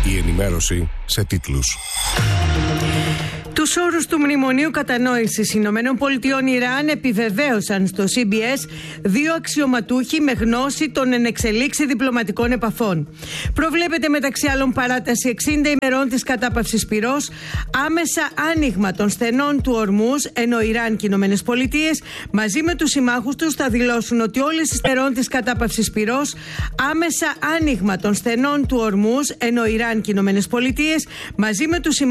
Η ενημέρωση σε τίτλους. Τους όρους του Μνημονίου Κατανόησης ΗΠΑ-Ιράν επιβεβαίωσαν στο CBS 2 αξιωματούχοι με γνώση των ενεξελίξη διπλωματικών επαφών. Προβλέπεται μεταξύ άλλων παράταση 60 ημερών της κατάπαυσης πυρός, άμεσα άνοιγμα των στενών του Ορμούζ, ενώ Ιράν και οι ΗΠΑ μαζί με τους συμμάχους τους θα δηλώσουν ότι όλες τις ημερών της κατάπαυσης πυρός, άμεσα άνοιγμα των στενών του Ορμούζ, ενώ Ιράν και οι ΗΠΑ μαζί με τους